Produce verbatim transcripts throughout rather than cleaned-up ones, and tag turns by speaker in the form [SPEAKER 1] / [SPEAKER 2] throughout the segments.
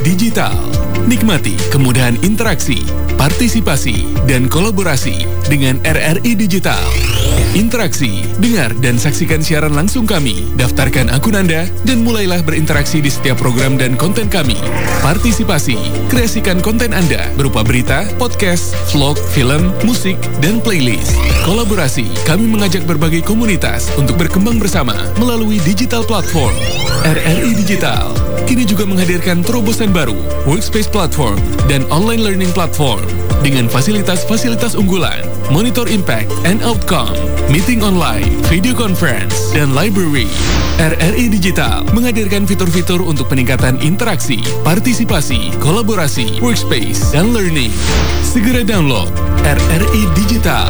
[SPEAKER 1] Digital. Nikmati kemudahan interaksi, partisipasi, dan kolaborasi dengan R R I Digital. Interaksi, dengar dan saksikan siaran langsung kami. Daftarkan akun Anda dan mulailah berinteraksi di setiap program dan konten kami. Partisipasi, kreasikan konten Anda berupa berita, podcast, vlog, film, musik, dan playlist. Kolaborasi, kami mengajak berbagai komunitas untuk berkembang bersama melalui digital platform. R R I Digital kini juga menghadirkan terobosan baru, workspace platform, dan online learning platform dengan fasilitas-fasilitas unggulan, monitor impact and outcome, meeting online, video conference, dan library. R R I Digital menghadirkan fitur-fitur untuk peningkatan interaksi, partisipasi, kolaborasi, workspace, dan learning. Segera download R R I Digital.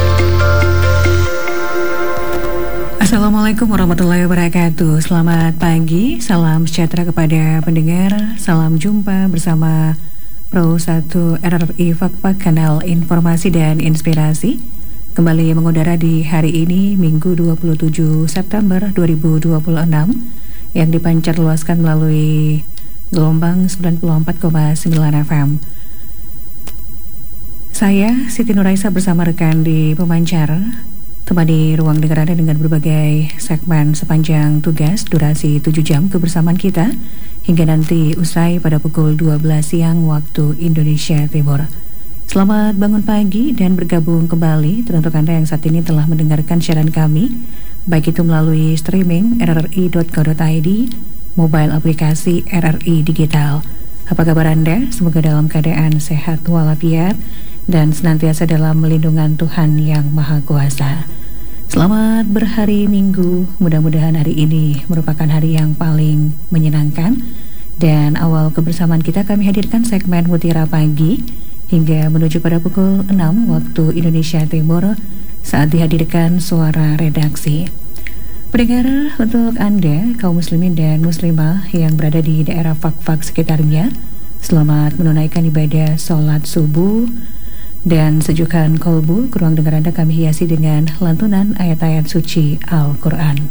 [SPEAKER 2] Assalamualaikum warahmatullahi wabarakatuh. Selamat pagi, salam sejahtera kepada pendengar. Salam jumpa bersama Pro satu R R I Fakfak, kanal informasi dan inspirasi. Kembali mengudara di hari ini, Minggu dua puluh tujuh September dua ribu dua puluh enam, yang dipancar luaskan melalui gelombang sembilan puluh empat koma sembilan F M. Saya Siti Nuraisa bersama rekan di pemancar temani ruang dengar Anda dengan berbagai segmen sepanjang tugas durasi tujuh jam kebersamaan kita hingga nanti usai pada pukul dua belas siang waktu Indonesia Timur. Selamat bangun pagi dan bergabung kembali teruntuk Anda yang saat ini telah mendengarkan siaran kami, baik itu melalui streaming r r i dot co dot i d, mobile aplikasi R R I Digital. Apa kabar Anda? Semoga dalam keadaan sehat walafiat dan senantiasa dalam melindungan Tuhan Yang Maha Kuasa. Selamat berhari Minggu, mudah-mudahan hari ini merupakan hari yang paling menyenangkan. Dan awal kebersamaan kita kami hadirkan segmen Mutiara Pagi hingga menuju pada pukul enam waktu Indonesia Timur saat dihadirkan suara redaksi. Pendengar, untuk Anda, kaum muslimin dan muslimah yang berada di daerah Fakfak sekitarnya, selamat menunaikan ibadah sholat subuh dan sejukkan kolbu. Ke ruang dengar Anda kami hiasi dengan lantunan ayat-ayat suci Al-Quran.